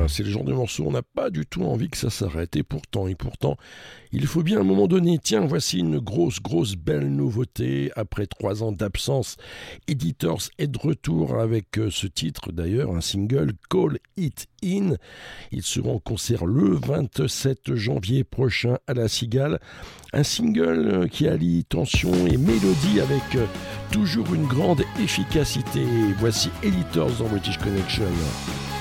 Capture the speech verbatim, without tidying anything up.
c'est le genre de morceau, on n'a pas du tout envie que ça s'arrête. Et pourtant, et pourtant, il faut bien à un moment donné, tiens, voici une grosse, grosse, belle nouveauté. Après trois ans d'absence, Editors est de retour avec ce titre d'ailleurs, un single, Call It In. Ils seront en concert le vingt-sept janvier prochain à La Cigale. Un single qui allie tension et mélodie avec toujours une grande efficacité. Voici Editors dans British Connection.